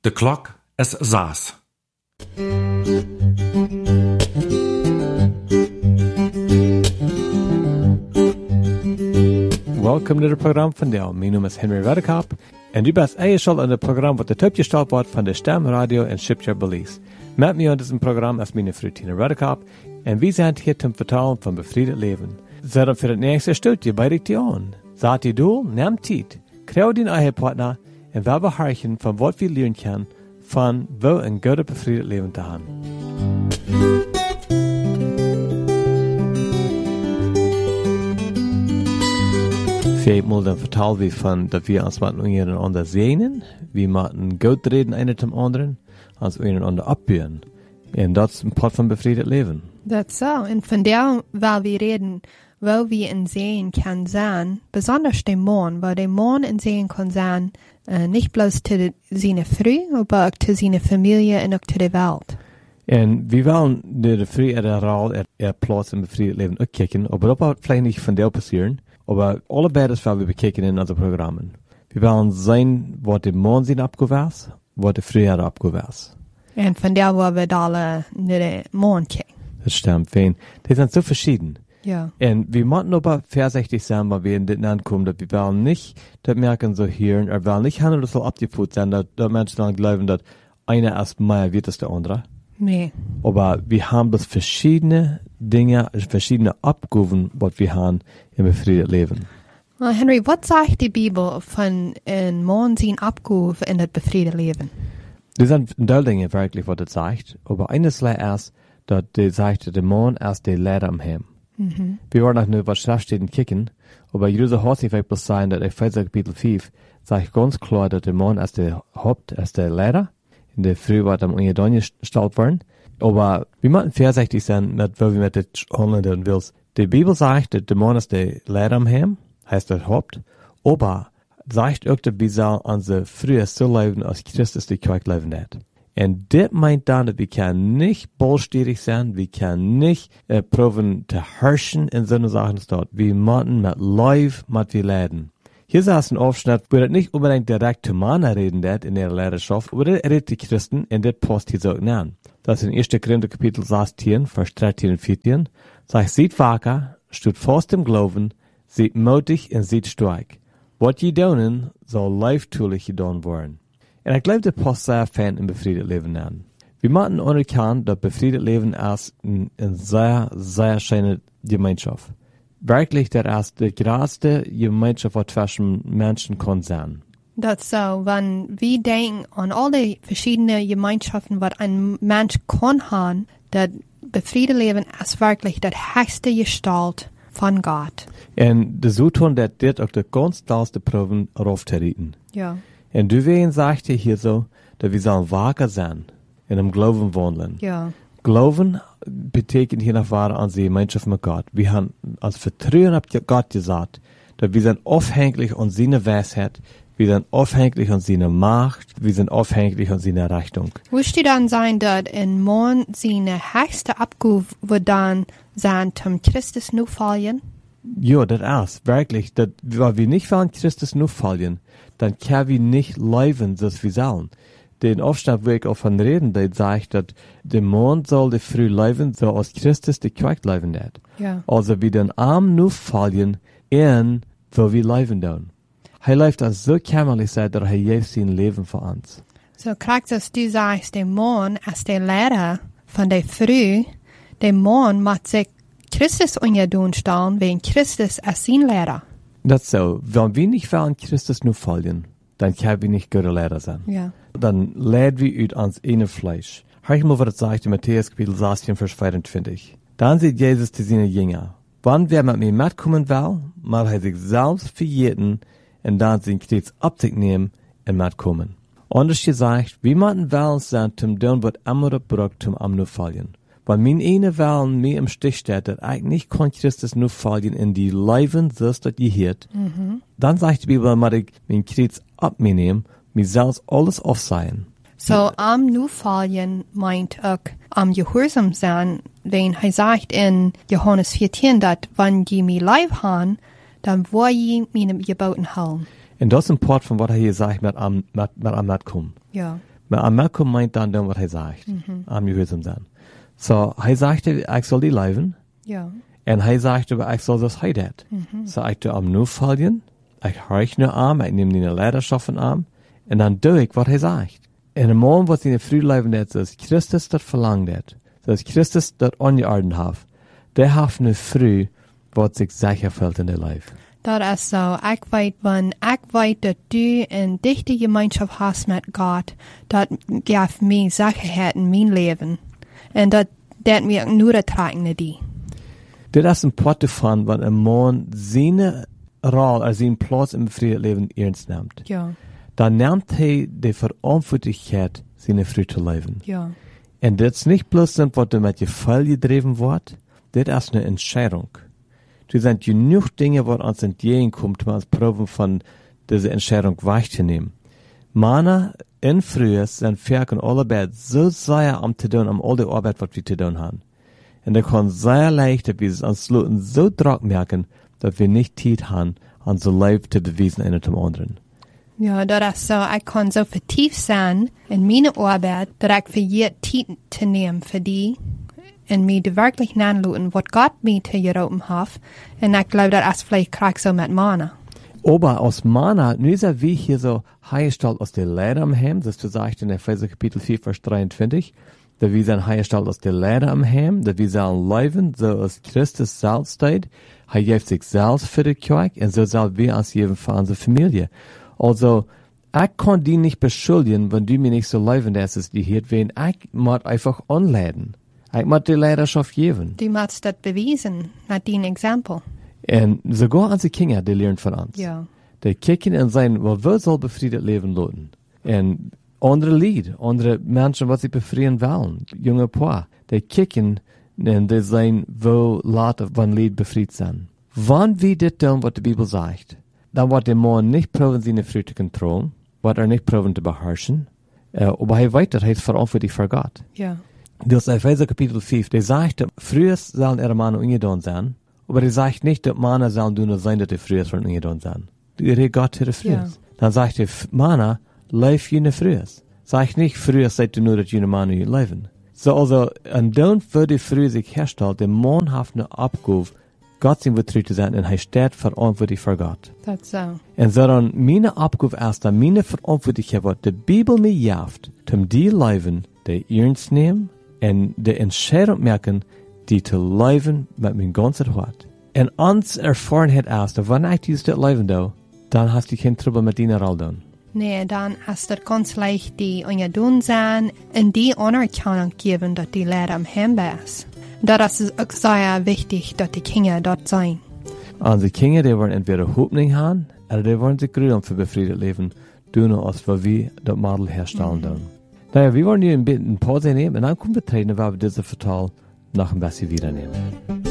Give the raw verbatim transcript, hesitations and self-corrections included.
De klok is zes. Welcome to the program van Deel. Mijn naam is Henry Redekop en u bent ingeschaltet aan het programma wat het opgesteld wordt van de Stem Radio en Shipyard Belize. Met mij aan diesem Programm ist meine Frau Tina Redekop en wir sind hier zum Vertellen von befriedet Leben. Zet für das nächste Studie bei dich an. Sagt ihr du, nimm Zeit, krieg den Ehepartner und wir beharren von was wir lernen können, von wo ein gutes befriedet Leben zu haben. Viermal dann vertellen wir von, dass wir uns miteinander sehen, wir machen gut reden einer zum anderen, uns einander abbühen. Und das ist ein Part von befriedet Leben. Das so. Und von der, weil wir reden, wo wir in Sehen kann sein, besonders dem Mann, weil der Mann in Sehen kann sein, äh, nicht bloß zu seiner Frau, aber auch zu seiner Familie und auch zu der Welt. Und wir wollen der Frau in der Rolle, er Platz im befriedet Leben auch kicken, aber das wird vielleicht nicht von der passieren, aber alle beides wollen wir bekicken in unseren Programmen. Wir wollen sehen, was der Mann sind abgewiesen, was der Frau hat abgewiesen. Und von der, wo wir alle nicht den Mann kicken. Das stimmt, wen. Die sind so verschieden. Ja. Und wir müssen aber vorsichtig sein, weil wir in den ankommen, dass wir wollen nicht das merken so hören, wir wollen nicht handeln, so abgeführt sein, dass, dass Menschen dann glauben, dass einer erst mehr wird als der andere. Nee. Aber wir haben das verschiedene Dinge, verschiedene Abgaben, was wir haben im befriedet Leben. Well, Henry, was sagt die Bibel von einem Mann sein Abgabe in das befriedet Leben? Das sind ein paar Dinge wirklich, was das sagt, aber eines ist, dass die sagt, der Mann ist der Lehrer am Heim. Mhm. Wir wollen auch nur was Schriftstellen kicken, aber jeder hat sich vielleicht sein, dass Epheser Kapitel fünf sagt ganz klar, dass der Mann als der Haupt, als der Lehrer, in der Früh wird am Union gestellt worden. Aber wir müssen vorsichtig sein, mit, wo wir mit dem handeln willst. Die Bibel sagt, dass der Mann ist der Lehrer am Heim, heißt der Haupt, aber sagt auch, dass wir sollen unsere Frühe so leben, als Christus die Kirche leben hat. Und das meint dann, dass wir können nicht bollstierig sein, wir können nicht äh, proben zu herrschen in so einer Sachen dort. Wir müssen mit Live mit wir leiden. Hier ist ein Aufschnitt, wo das nicht unbedingt direkt zu Männer reden wird in ihrer Lehrerschaft, aber das redet die Christen und das passt hier so an. Das ist in ersten Korinther Kapitel sechzehn, Vers dreizehn und vierzehn. Sagt, seid wacker, steht fast im Glauben, seid mutig und seid stark. Was ihr tun, soll leibtulich getan werden. Und ich glaube, das passt sehr fein im befriedet Leben an. Wir müssen anerkennen, dass befriedet Leben ist eine sehr, sehr schöne Gemeinschaft. Wirklich, das ist die größte Gemeinschaft, was zwischen Menschen kann sein. Das so, wenn wir denken an alle verschiedenen Gemeinschaften, was ein Mensch kann haben, das befriedet Leben ist wirklich das höchste Gestalt von Gott. Und das so tun, dass das auch die ganz tollste Proben auftreten. Ja. Und du wen sagt hier so, dass wir sollen wacker sein, in dem Glauben wandeln. Ja. Glauben betekent hier nach wahr an die Gemeinschaft mit Gott. Wir haben als Vertrauen auf Gott gesagt, dass wir sind abhängig an seine Weisheit, wir sind abhängig an seine Macht, wir sind abhängig an seine Rechnung. Wüsste dann sein, dass ein Mann seine höchste Abgabe wird dann sein, zum Christus nur fallen? Ja, das ist wirklich, dass, weil wir nicht von Christus nur fallen, dann können wir nicht leben, so wie wir sollen. Den Aufstand, wo ich auch von reden, der sagt, dass der Mann soll die Früh leben, so als Christus die Kirche leben hat. Ja. Also wir den Arm nur fallen, in wo wir leben tun. Er lebt als so kämmerlich sein, dass er jetzt sein Leben für uns. So kriegst du, du sagst, der Mann als der Lehrer von der Früh, der Mann macht sich Christus ungedun stellen, wegen Christus als sein Lehrer. Das ist so. Wenn wir nicht von Christus nur fallen, dann können wir nicht gute Lehrer sein. Ja. Dann leiden wir ut ans eine Fleisch. Hör ich mal, was das sagt in Matthäus Kapitel sechzehn, Vers vierundzwanzig. Dann sagt Jesus zu seinen Jüngern, wann wer mit mir mitkommen will, mal er sich selbst verjäten und dann sein Kreuz ab sich nehmen und mitkommen. Anders gesagt, wir müssen wollen sein, zum tun, was andere braucht, zum am nur fallen. Weil mein eine Wellen mir im Stich steht, dass ich nicht kann Christus nur fallen in die Leben, so ist das gehört. Mhm. Dann sagt die Bibel, dass ich mein Kreuz ab mir nehmen, mir selbst alles aufsehen. So, am nur fallen meint auch am Gehorsam sein, wenn er sagt in Johannes vierzehn, dass wenn die mir live haben, dann wo je meine Geboten halten. Und das ist ein Part von was er hier sagt, mit am, mit, mit am Mitkommen. Ja. Maar Malcolm meint dan doen wat hij zegt. Mm-hmm. Am gehoorzaam zijn. So, hij zegt, ik zal die leven. Ja. En hij zegt, ik zal das hij dat. Mm-hmm. So, ik doe am nu volgen. Ik reich nu aan, ik neem die leiderschappen aan. En dan doe ik wat hij zegt. En een man wat in de vroeg leven dat, zoals Christus dat verlangt dat. Zoals Christus dat ongeordend heeft. Der heeft nu vroeg wat zich zeker voelt in de leven. Dat is zo. Ik weet, wanneer ik weet dat du een dichte gemeenschap hast met God, dat geeft mij zekerheid in mijn leven. En dat dat mij ook nodig trekken naar die. Dit is een pot van, wanneer een man zijn rol, er zijn plaats in bevrijd leven ernst neemt. Ja. Dan neemt hij de verantwoordelijkheid zijn vroeg te leven. Ja. En dit is niet bloß wat er met je vuil gedreven wordt, dit is een entscheidung. Er zijn genoeg dingen wat ons entgegenkomt, om ons proben van deze entscheidung weg te nemen. Mannen in vroeger zijn vaak allebei zo zeer om te doen, om al die arbeid wat we te doen hebben. En dat kan zeer leicht, dat we es ons sloten zo druk merken, dat we niet tijd hebben, onze leven te bewijzen een zum anderen. Ja, dat is zo. Ik kan zo vertiefd zijn in mijn arbeid, dat ik vergeet tijd te nemen voor die. En mij de werkelijk naanloten wat God mij te geroepen heeft. En ik geloof dat als vielleicht krijg zo met mannen. Aber aus Mana, nu ist er wie hier so hergestellt aus der Leder am Heim, das du sagst in Epheser Kapitel vier, Vers dreiundzwanzig, da wir sind hergestellt aus der Leder am Heim, da wir sollen leben, so als Christus selbst steht, er gibt sich selbst für die Kirche, und so soll wir als jeden für unsere Familie. Also, ich kann die nicht beschuldigen, wenn du mir nicht so leben lässt, die hier wen, ich muss einfach anleiten. Ich muss die Leidenschaft geben. Du musst das beweisen, nach deinem Exempel. En sogar unsere Kinder, die lernen von uns. Ja. Die kicken und sagen, well, wer soll befriedet leben lassen? En andere Lied, andere Menschen, was sie befrieden wollen, junge Paar, die kicken und die sagen, wo laat wann Lied befriedet sein. Wann wir das tun, was die Bibel sagt, dann wird der Mann nicht proben, seine Früchte zu kontrollieren, wird er nicht proben zu beherrschen, äh, aber er weiß, dass er verantwortlich für Gott. Ja. Das ist Epheser Kapitel fünf, der sagt, früher sollen ihre Männer ungetan sein, aber er sagt nicht, dass Männer sollen nur sein, dass die früher sollen ungetan sein. Die redet Gott zu der früher. Ja. Dann sagt er, Männer, leif jene früher. Sagt nicht, früher seid ihr nur, dass jene Männer leben. So, also, und dann für die früher sich herstellt, der Mann hat eine Abgabe, Gott sein betrügt zu sein, und er steht verantwortlich für Gott. Das ist so. Und so dann, meine Abgabe ist dann, meine Verantwortlichkeit, was die Bibel mir jaft, um die leben, die ernst nehmen, en de entscheidung merken die te leven met mijn ganze hart. En ons ervarenheid is dat wanneer ik dieses leven doe, dan hast du geen trouble met die al doen. Nee, dan is het ganz leicht die ongedoen zijn en die anerkennung geven dat die leider am Heim is. Dat is ook zeer wichtig dat die kinderen dat zijn. Onze kinderen die worden entweder hoopning hebben, of die worden zich groeien voor bevredigd leven, doen als we dat model herstellen doen. Naja, wir wollen hier ein bisschen Pause nehmen und dann kommen wir treten, weil wir diese Vertal noch ein bisschen wieder nehmen.